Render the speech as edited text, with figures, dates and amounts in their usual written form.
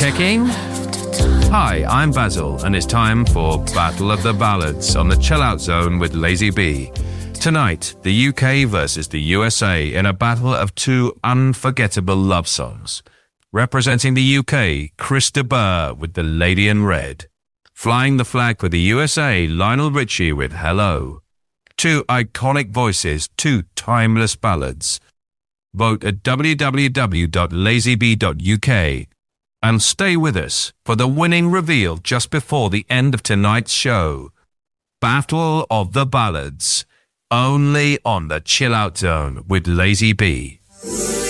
checking. Hi, I'm Basil, and it's time for Battle of the Ballads on the Chill Out Zone with Lazy B. Tonight, the UK versus the USA in a battle of two unforgettable love songs. Representing the UK, Chris de Burgh with The Lady in Red. Flying the flag for the USA, Lionel Richie with Hello. Two iconic voices, two timeless ballads. Vote at www.lazyb.uk and stay with us for the winning reveal just before the end of tonight's show. Battle of the Ballads, only on the Chill Out Zone with Lazy B.